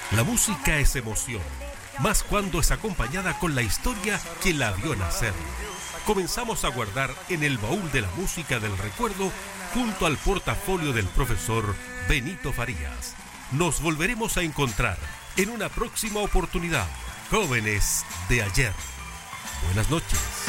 La música es emoción, más cuando es acompañada con la historia que la vio nacer. Comenzamos a guardar en el baúl de la música del recuerdo junto al portafolio del profesor Benito Farías. Nos volveremos a encontrar en una próxima oportunidad, jóvenes de ayer. Buenas noches.